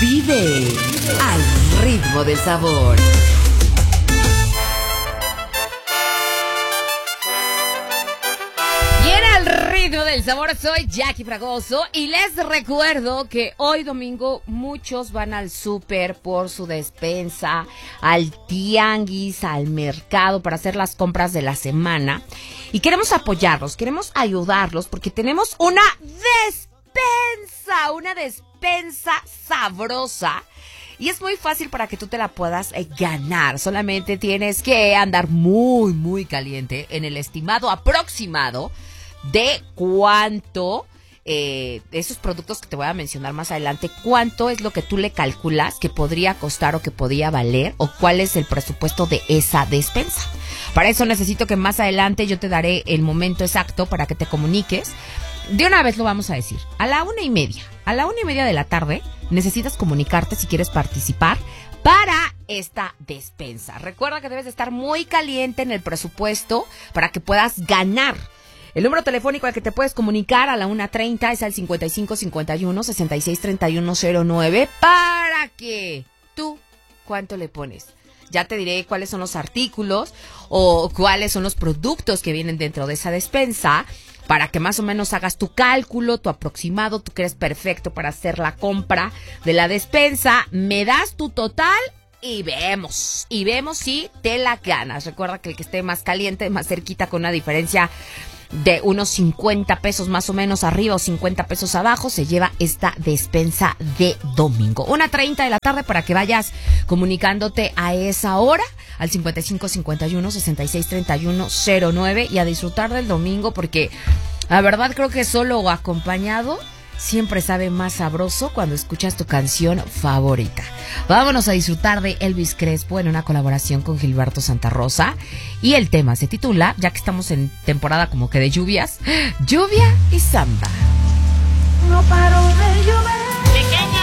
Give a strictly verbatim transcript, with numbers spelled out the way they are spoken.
Vive al ritmo del sabor. Y en el ritmo del sabor soy Jackie Fragoso y les recuerdo que hoy domingo muchos van al súper por su despensa, al tianguis, al mercado para hacer las compras de la semana y queremos apoyarlos, queremos ayudarlos porque tenemos una despensa, una despensa sabrosa. Y es muy fácil para que tú te la puedas eh, ganar. Solamente tienes que andar muy, muy caliente en el estimado aproximado de cuánto, eh, esos productos que te voy a mencionar más adelante, cuánto es lo que tú le calculas que podría costar o que podría valer o cuál es el presupuesto de esa despensa. Para eso necesito que más adelante yo te daré el momento exacto para que te comuniques. De una vez lo vamos a decir, a la una y media, a la una y media de la tarde necesitas comunicarte si quieres participar para esta despensa. Recuerda que debes de estar muy caliente en el presupuesto para que puedas ganar. El número telefónico al que te puedes comunicar a la una treinta es al cincuenta y cinco cincuenta y uno sesenta y seis treinta y uno cero nueve para que tú, ¿cuánto le pones? Ya te diré cuáles son los artículos o cuáles son los productos que vienen dentro de esa despensa para que más o menos hagas tu cálculo, tu aproximado, tú que eres perfecto para hacer la compra de la despensa. Me das tu total y vemos, y vemos si te la ganas. Recuerda que el que esté más caliente, más cerquita, con una diferencia de unos cincuenta pesos más o menos arriba o cincuenta pesos abajo, se lleva esta despensa de domingo. una treinta de la tarde para que vayas comunicándote a esa hora al cincuenta y cinco cincuenta y uno sesenta y seis treinta y uno cero nueve y a disfrutar del domingo porque la verdad creo que solo o acompañado siempre sabe más sabroso cuando escuchas tu canción favorita. Vámonos a disfrutar de Elvis Crespo en una colaboración con Gilberto Santa Rosa. Y el tema se titula, ya que estamos en temporada como que de lluvias, Lluvia y Samba. No paro de llover. Pequeña